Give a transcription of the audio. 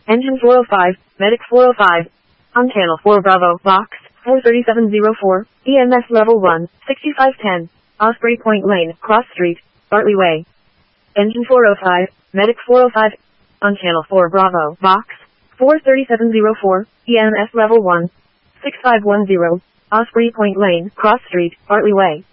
Engine 405, Medic 405. On channel 4 Bravo, Box 43704, EMS level 1, 6510. Osprey Point Lane, Cross Street, Bartley Way. Engine 405, Medic 405. On channel 4 Bravo, Box 43704, EMS level 1, 6510. Osprey Point Lane, Cross Street, Bartley Way.